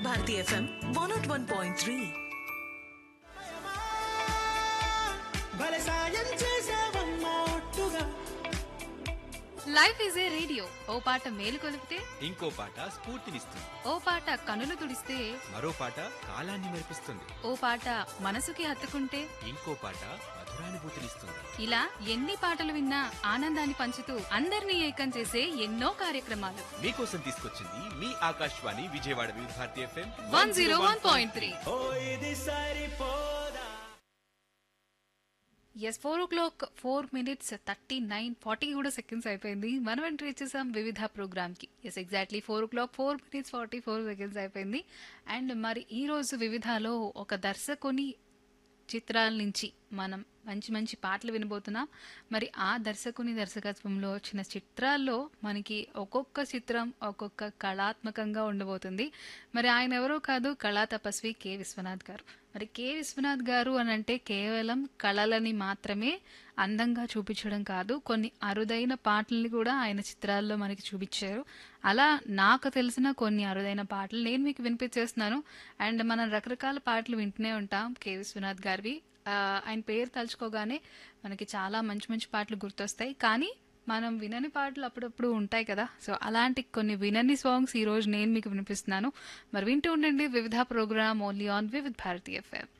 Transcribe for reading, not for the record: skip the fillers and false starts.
Bharati FM 101.3. భలే సాయం చేసావమ్మా ఒట్టుగా. Life is a radio. ఓ పాట మేలు కొలిపితే ఇంకో పాట స్ఫూర్తినిస్తుంది. ఓ పాట కనులు తుడిస్తే మరో పాట కాలాన్ని మెరిపిస్తుంది. ఓ పాట మనసుకి హత్తుకుంటే ఇంకో పాట మధురానుభూతినిస్తుంది. ఇలా ఎన్ని పాటలు విన్నా ఆనందాన్ని పంచుతూ అందరినీ ఏకం చేసే ఎన్నో కార్యక్రమాలు మీకోసం తీసుకొచ్చింది మీ ఆకాశవాణి విజయవాడ వివిధ భారతి ఎఫ్ఎం 101.3. ఓ ఇది సరిపోదా. ఎస్ 4:00 4:39 కూడా సెకండ్స్ అయిపోయింది. మనం ఎంట్రీ ఇచ్చేసాం వివిధ ప్రోగ్రామ్కి. ఎస్ ఎగ్జాక్ట్లీ 4:00 4:44 అయిపోయింది. అండ్ మరి ఈ రోజు వివిధలో ఒక దర్శకుని చిత్రాల నుంచి మనం మంచి మంచి పాటలు వినబోతున్నాం. మరి ఆ దర్శకుని దర్శకత్వంలో వచ్చిన చిత్రాల్లో మనకి ఒక్కొక్క చిత్రం ఒక్కొక్క కళాత్మకంగా ఉండబోతుంది. మరి ఆయన ఎవరో కాదు, కళా తపస్వి కె విశ్వనాథ్ గారు. మరి కె విశ్వనాథ్ గారు అని అంటే కేవలం కళలని మాత్రమే అందంగా చూపించడం కాదు, కొన్ని అరుదైన పాటల్ని కూడా ఆయన చిత్రాల్లో మనకి చూపించారు. అలా నాకు తెలిసిన కొన్ని అరుదైన పాటలు నేను మీకు వినిపించేస్తున్నాను. అండ్ మనం రకరకాల పాటలు వింటూనే ఉంటాం కె విశ్వనాథ్ గారివి. ఆయన పేరు తలుచుకోగానే మనకి చాలా మంచి మంచి పాటలు గుర్తొస్తాయి. కానీ మనం వినని పాటలు అప్పుడప్పుడు ఉంటాయి కదా. సో అలాంటి కొన్ని వినని సాంగ్స్ ఈ రోజు నేను మీకు వినిపిస్తున్నాను. మరి వింటూ ఉండండి వివిధ ప్రోగ్రామ్ ఓన్లీ ఆన్ వివిధ భారతి ఎఫ్ఎం.